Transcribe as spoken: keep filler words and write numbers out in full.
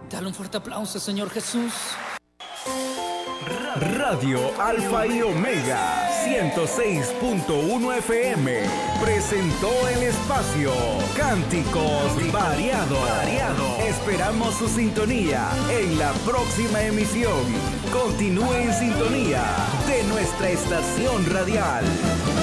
Dale un fuerte aplauso, Señor Jesús. Radio Alfa y Omega ciento seis punto uno F M presentó el espacio Cánticos Variados. Variado. Esperamos su sintonía en la próxima emisión. Continúe en sintonía de nuestra estación radial.